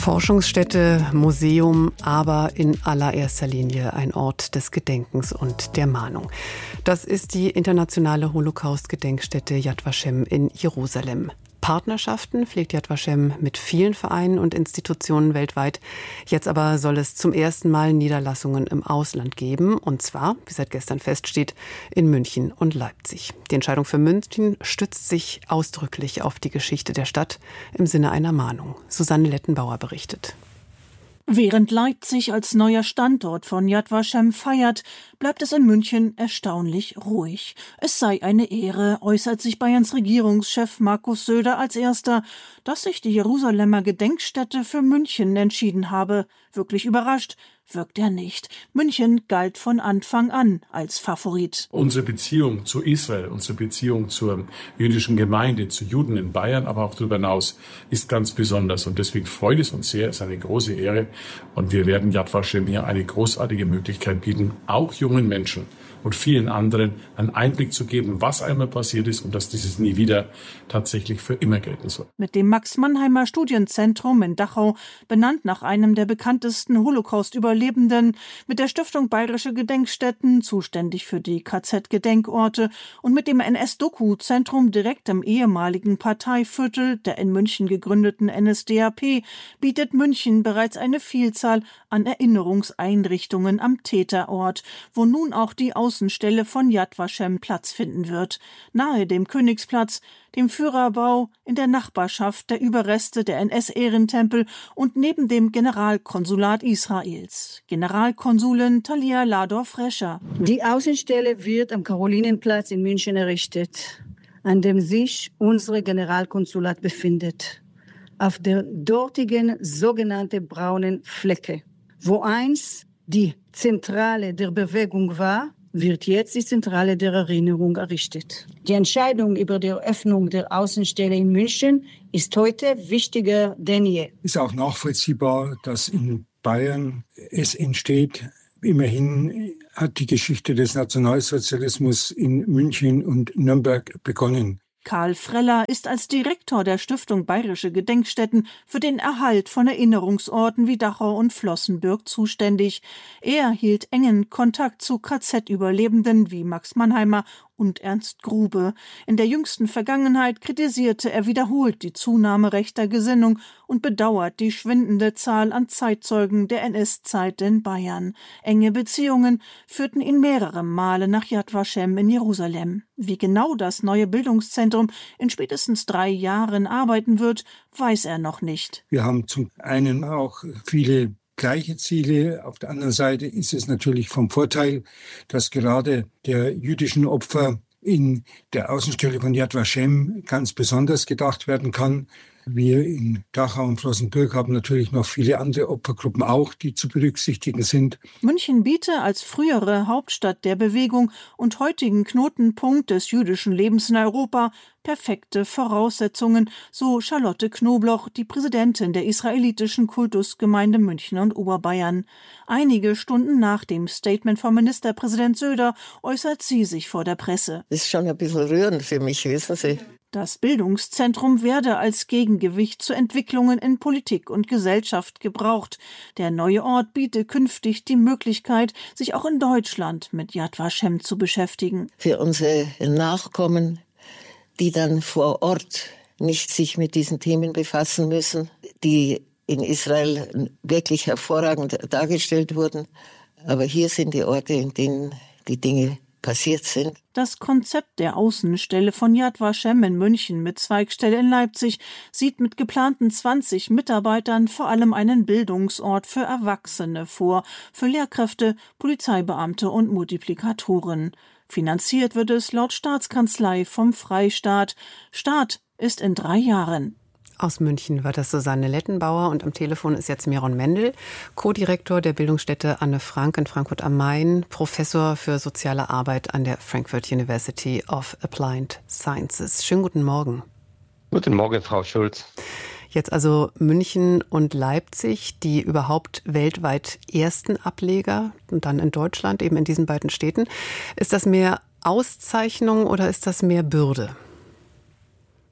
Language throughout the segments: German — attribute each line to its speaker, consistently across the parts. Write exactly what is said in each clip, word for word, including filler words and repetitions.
Speaker 1: Forschungsstätte, Museum, aber in allererster Linie ein Ort des Gedenkens und der Mahnung. Das ist die internationale Holocaust-Gedenkstätte Yad Vashem in Jerusalem. Partnerschaften pflegt Yad Vashem mit vielen Vereinen und Institutionen weltweit. Jetzt aber soll es zum ersten Mal Niederlassungen im Ausland geben. Und zwar, wie seit gestern feststeht, in München und Leipzig. Die Entscheidung für München stützt sich ausdrücklich auf die Geschichte der Stadt im Sinne einer Mahnung. Susanne Lettenbauer berichtet.
Speaker 2: Während Leipzig als neuer Standort von Yad Vashem feiert, bleibt es in München erstaunlich ruhig. Es sei eine Ehre, äußert sich Bayerns Regierungschef Markus Söder als erster, dass sich die Jerusalemer Gedenkstätte für München entschieden habe. Wirklich überrascht wirkt er nicht. München galt von Anfang an als Favorit.
Speaker 3: Unsere Beziehung zu Israel, unsere Beziehung zur jüdischen Gemeinde, zu Juden in Bayern, aber auch darüber hinaus, ist ganz besonders. Und deswegen freut es uns sehr, es ist eine große Ehre. Und wir werden Yad Vashem hier eine großartige Möglichkeit bieten, auch jungen Menschen und vielen anderen einen Einblick zu geben, was einmal passiert ist und dass dieses nie wieder tatsächlich für immer gelten soll.
Speaker 2: Mit dem Max-Mannheimer Studienzentrum in Dachau, benannt nach einem der bekanntesten Holocaust-Überlebenden, mit der Stiftung Bayerische Gedenkstätten, zuständig für die K Z-Gedenkorte, und mit dem N S-Doku-Zentrum direkt im ehemaligen Parteiviertel der in München gegründeten N S D A P, bietet München bereits eine Vielzahl an Erinnerungseinrichtungen am Täterort, wo nun auch die Außenstelle von Yad Vashem Platz finden wird, nahe dem Königsplatz, dem Führerbau, in der Nachbarschaft der Überreste der N S-Ehrentempel und neben dem Generalkonsulat Israels. Generalkonsulin Talia Lador-Frescher.
Speaker 4: Die Außenstelle wird am Karolinenplatz in München errichtet, an dem sich unser Generalkonsulat befindet. Auf der dortigen sogenannten braunen Flecke, wo einst die Zentrale der Bewegung war, wird jetzt die Zentrale der Erinnerung errichtet. Die Entscheidung über die Eröffnung der Außenstelle in München ist heute wichtiger denn je.
Speaker 5: Es ist auch nachvollziehbar, dass in Bayern es entsteht. Immerhin hat die Geschichte des Nationalsozialismus in München und Nürnberg begonnen.
Speaker 2: Karl Freller ist als Direktor der Stiftung Bayerische Gedenkstätten für den Erhalt von Erinnerungsorten wie Dachau und Flossenbürg zuständig. Er hielt engen Kontakt zu K Z-Überlebenden wie Max Mannheimer und Ernst Grube. In der jüngsten Vergangenheit kritisierte er wiederholt die Zunahme rechter Gesinnung und bedauert die schwindende Zahl an Zeitzeugen der N S-Zeit in Bayern. Enge Beziehungen führten ihn mehrere Male nach Yad Vashem in Jerusalem. Wie genau das neue Bildungszentrum in spätestens drei Jahren arbeiten wird, weiß er noch nicht.
Speaker 5: Wir haben zum einen auch viele gleiche Ziele. Auf der anderen Seite ist es natürlich vom Vorteil, dass gerade der jüdischen Opfer in der Außenstelle von Yad Vashem ganz besonders gedacht werden kann. Wir in Dachau und Flossenbürg haben natürlich noch viele andere Opfergruppen auch, die zu berücksichtigen sind.
Speaker 2: München biete als frühere Hauptstadt der Bewegung und heutigen Knotenpunkt des jüdischen Lebens in Europa perfekte Voraussetzungen, so Charlotte Knobloch, die Präsidentin der israelitischen Kultusgemeinde München und Oberbayern. Einige Stunden nach dem Statement von Ministerpräsident Söder äußert sie sich vor der Presse.
Speaker 6: Das ist schon ein bisschen rührend für mich, wissen Sie.
Speaker 2: Das Bildungszentrum werde als Gegengewicht zu Entwicklungen in Politik und Gesellschaft gebraucht. Der neue Ort biete künftig die Möglichkeit, sich auch in Deutschland mit Yad Vashem zu beschäftigen.
Speaker 6: Für unsere Nachkommen, die dann vor Ort nicht sich mit diesen Themen befassen müssen, die in Israel wirklich hervorragend dargestellt wurden. Aber hier sind die Orte, in denen die Dinge passiert sind.
Speaker 2: Das Konzept der Außenstelle von Yad Vashem in München mit Zweigstelle in Leipzig sieht mit geplanten zwanzig Mitarbeitern vor allem einen Bildungsort für Erwachsene vor, für Lehrkräfte, Polizeibeamte und Multiplikatoren. Finanziert wird es laut Staatskanzlei vom Freistaat. Start ist in drei Jahren.
Speaker 1: Aus München war das Susanne Lettenbauer und am Telefon ist jetzt Miron Mendel, Co-Direktor der Bildungsstätte Anne Frank in Frankfurt am Main, Professor für soziale Arbeit an der Frankfurt University of Applied Sciences. Schönen guten Morgen.
Speaker 7: Guten Morgen, Frau Schulz.
Speaker 1: Jetzt also München und Leipzig, die überhaupt weltweit ersten Ableger und dann in Deutschland, eben in diesen beiden Städten. Ist das mehr Auszeichnung oder ist das mehr Bürde?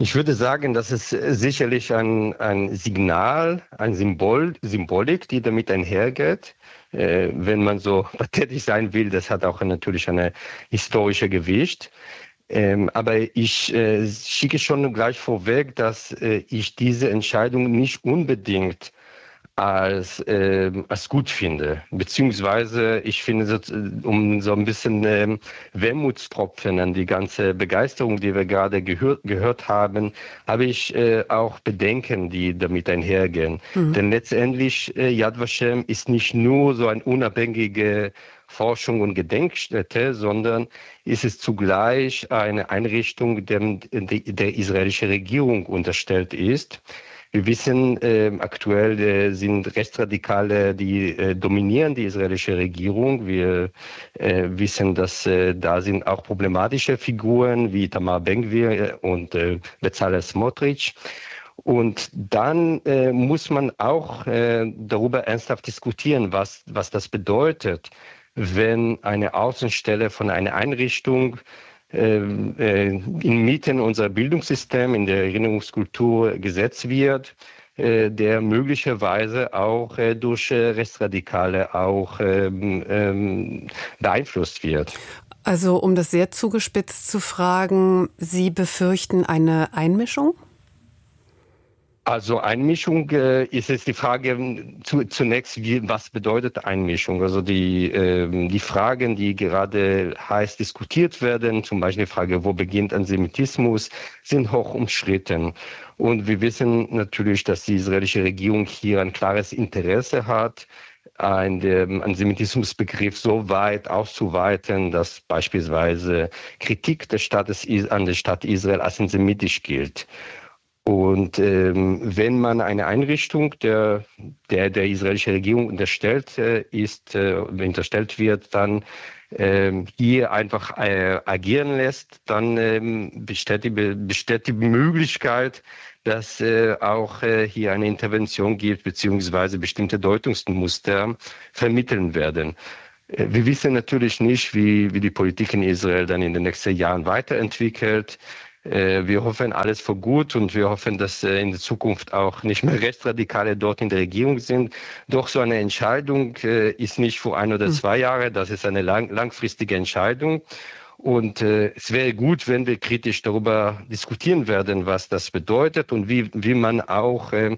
Speaker 7: Ich würde sagen, das ist sicherlich ein, ein Signal, ein Symbol, Symbolik, die damit einhergeht. Äh, wenn man so pathetisch sein will, das hat auch natürlich eine historische Gewicht. Ähm, aber ich äh, schicke schon gleich vorweg, dass äh, ich diese Entscheidung nicht unbedingt als, äh, als gut finde. Beziehungsweise ich finde, so, um so ein bisschen äh, Wermutstropfen an die ganze Begeisterung, die wir gerade gehört, gehört haben, habe ich äh, auch Bedenken, die damit einhergehen. Mhm. Denn letztendlich äh, Yad Vashem ist nicht nur so eine unabhängige Forschung und Gedenkstätte, sondern ist es zugleich eine Einrichtung, der der israelischen Regierung unterstellt ist. Wir wissen, äh, aktuell äh, sind Rechtsradikale, die äh, dominieren die israelische Regierung. Wir äh, wissen, dass äh, da sind auch problematische Figuren wie Itamar Ben-Gvir und äh, Bezalel Smotrich. Und dann äh, muss man auch äh, darüber ernsthaft diskutieren, was, was das bedeutet, wenn eine Außenstelle von einer Einrichtung inmitten unserer Bildungssystem, in der Erinnerungskultur gesetzt wird, der möglicherweise auch durch Rechtsradikale auch beeinflusst wird.
Speaker 1: Also um das sehr zugespitzt zu fragen, Sie befürchten eine Einmischung?
Speaker 7: Also Einmischung äh, ist jetzt die Frage zu, zunächst, wie, was bedeutet Einmischung? Also die, äh, die Fragen, die gerade heiß diskutiert werden, zum Beispiel die Frage, wo beginnt Antisemitismus, sind hoch umstritten. Und wir wissen natürlich, dass die israelische Regierung hier ein klares Interesse hat, einen Antisemitismusbegriff so weit auszuweiten, dass beispielsweise Kritik des Staates an der Stadt Israel als antisemitisch gilt. Und ähm, wenn man eine Einrichtung der der, der israelischen Regierung unterstellt äh, ist, äh, unterstellt wird, dann ähm, hier einfach äh, agieren lässt, dann ähm, besteht, die, besteht die Möglichkeit, dass äh, auch äh, hier eine Intervention gibt, beziehungsweise bestimmte Deutungsmuster vermitteln werden. Wir wissen natürlich nicht, wie, wie die Politik in Israel dann in den nächsten Jahren weiterentwickelt. Wir hoffen alles für gut und wir hoffen, dass in der Zukunft auch nicht mehr Rechtsradikale dort in der Regierung sind. Doch so eine Entscheidung ist nicht für ein oder zwei Jahre, das ist eine lang, langfristige Entscheidung. Und äh, es wäre gut, wenn wir kritisch darüber diskutieren werden, was das bedeutet und wie, wie man auch äh,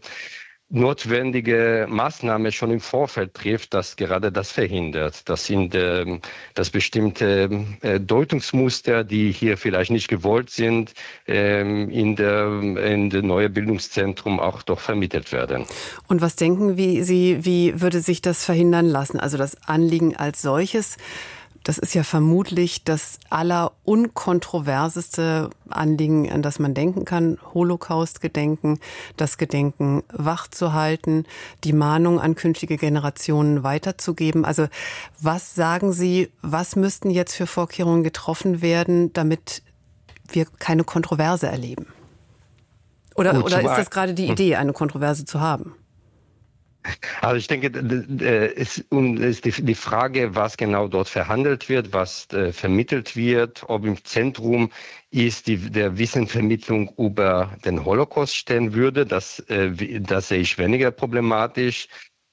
Speaker 7: notwendige Maßnahmen schon im Vorfeld trifft, dass gerade das verhindert. Das sind äh, das bestimmte äh, Deutungsmuster, die hier vielleicht nicht gewollt sind, äh, in der in der neue Bildungszentrum auch doch vermittelt werden.
Speaker 1: Und was denken wie Sie, wie würde sich das verhindern lassen? Also das Anliegen als solches, das ist ja vermutlich das allerunkontroverseste Anliegen, an das man denken kann. Holocaust-Gedenken, das Gedenken wachzuhalten, die Mahnung an künftige Generationen weiterzugeben. Also was sagen Sie, was müssten jetzt für Vorkehrungen getroffen werden, damit wir keine Kontroverse erleben? Oder, Gut, oder ist das gerade die Idee, eine Kontroverse zu haben?
Speaker 7: Also ich denke, es ist die Frage, was genau dort verhandelt wird, was vermittelt wird, ob im Zentrum ist die der Wissenvermittlung über den Holocaust stehen würde. Das, das sehe ich weniger problematisch.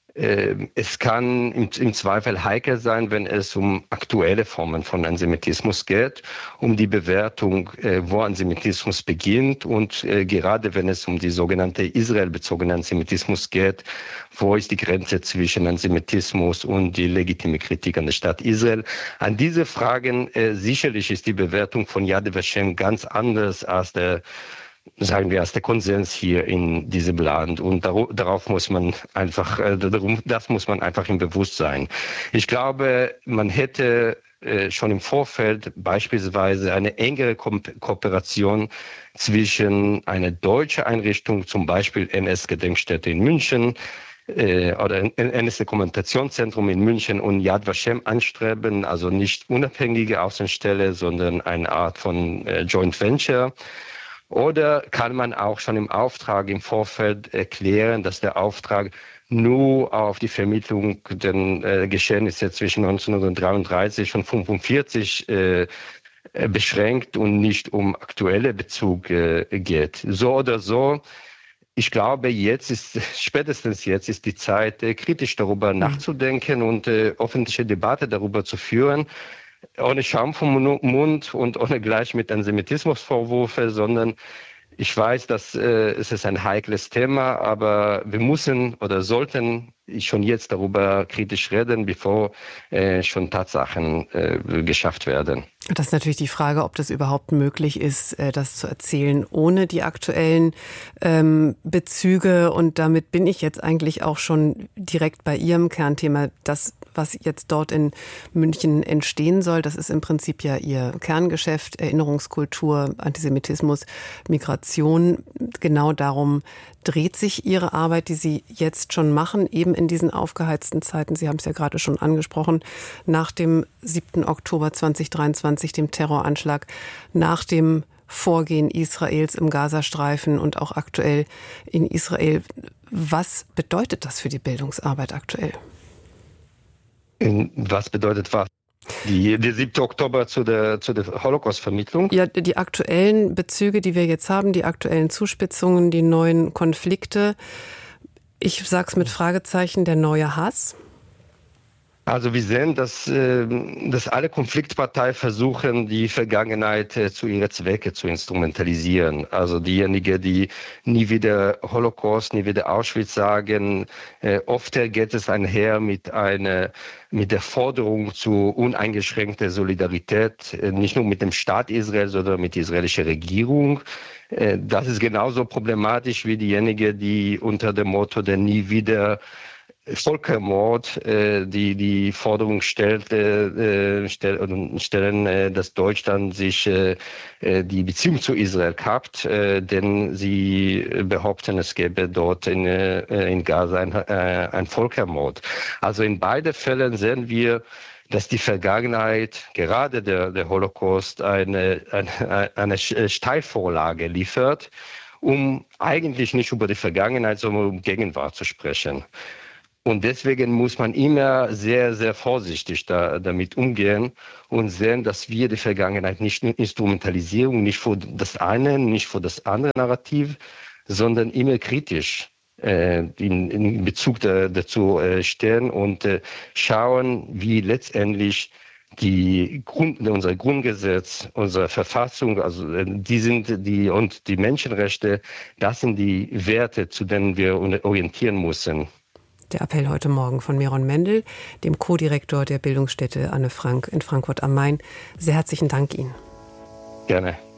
Speaker 7: Es kann im, im Zweifel heikel sein, wenn es um aktuelle Formen von Antisemitismus geht, um die Bewertung, wo Antisemitismus beginnt und gerade wenn es um die sogenannte israelbezogene Antisemitismus geht, wo ist die Grenze zwischen Antisemitismus und die legitime Kritik an der Stadt Israel. An diese Fragen sicherlich ist die Bewertung von Yad Vashem ganz anders als der sagen wir, als der Konsens hier in diesem Land. Und darauf muss man einfach, das muss man einfach im Bewusstsein. Ich glaube, man hätte schon im Vorfeld beispielsweise eine engere Ko- Kooperation zwischen einer deutschen Einrichtung, zum Beispiel N S-Gedenkstätte in München, äh, oder N S-Dokumentationszentrum in München und Yad Vashem anstreben, also nicht unabhängige Außenstelle, sondern eine Art von äh, Joint Venture. Oder kann man auch schon im Auftrag im Vorfeld erklären, dass der Auftrag nur auf die Vermittlung der äh, Geschehnisse zwischen neunzehnhundertdreiunddreißig und fünfundvierzig äh, äh, beschränkt und nicht um aktuelle Bezug äh, geht. So oder so, ich glaube, jetzt ist, spätestens jetzt ist die Zeit, äh, kritisch darüber mhm. nachzudenken und äh, öffentliche Debatte darüber zu führen, ohne Schaum vom Mund und ohne gleich mit Antisemitismusvorwürfe, sondern ich weiß, dass äh, es ist ein heikles Thema, aber wir müssen oder sollten schon jetzt darüber kritisch reden, bevor äh, schon Tatsachen äh, geschafft werden.
Speaker 1: Das ist natürlich die Frage, ob das überhaupt möglich ist, äh, das zu erzählen, ohne die aktuellen ähm, Bezüge. Und damit bin ich jetzt eigentlich auch schon direkt bei Ihrem Kernthema. Das, was jetzt dort in München entstehen soll, das ist im Prinzip ja Ihr Kerngeschäft, Erinnerungskultur, Antisemitismus, Migration. Genau darum dreht sich Ihre Arbeit, die Sie jetzt schon machen, eben in diesen aufgeheizten Zeiten. Sie haben es ja gerade schon angesprochen, nach dem siebten Oktober zweitausenddreiundzwanzig, dem Terroranschlag, nach dem Vorgehen Israels im Gazastreifen und auch aktuell in Israel. Was bedeutet das für die Bildungsarbeit aktuell?
Speaker 7: Was bedeutet was? Die, der siebte Oktober zu der, zu der Holocaust-Vermittlung?
Speaker 1: Ja, die aktuellen Bezüge, die wir jetzt haben, die aktuellen Zuspitzungen, die neuen Konflikte. Ich sage es mit Fragezeichen, der neue Hass.
Speaker 7: Also wir sehen, dass, dass alle Konfliktparteien versuchen, die Vergangenheit zu ihren Zwecken zu instrumentalisieren. Also diejenigen, die nie wieder Holocaust, nie wieder Auschwitz sagen, oft geht es einher mit einer, mit der Forderung zu uneingeschränkter Solidarität, nicht nur mit dem Staat Israel, sondern mit der israelischen Regierung. Das ist genauso problematisch wie diejenigen, die unter dem Motto der nie wieder Völkermord, äh, die die Forderung stellt, äh, stell, stellen, äh, dass Deutschland sich äh, die Beziehung zu Israel kappt, äh, denn sie behaupten, es gäbe dort in, äh, in Gaza ein, äh, ein Völkermord. Also in beiden Fällen sehen wir, dass die Vergangenheit, gerade der, der Holocaust, eine, eine, eine Steilvorlage liefert, um eigentlich nicht über die Vergangenheit, sondern um Gegenwart zu sprechen. Und deswegen muss man immer sehr, sehr vorsichtig da, damit umgehen und sehen, dass wir die Vergangenheit nicht instrumentalisieren, nicht für das eine, nicht für das andere Narrativ, sondern immer kritisch äh, in, in Bezug da, dazu äh, stehen und äh, schauen, wie letztendlich die Grund, unser Grundgesetz, unsere Verfassung, also die sind die und die Menschenrechte, das sind die Werte, zu denen wir orientieren müssen.
Speaker 1: Der Appell heute Morgen von Meron Mendel, dem Co-Direktor der Bildungsstätte Anne Frank in Frankfurt am Main. Sehr herzlichen Dank Ihnen.
Speaker 7: Gerne.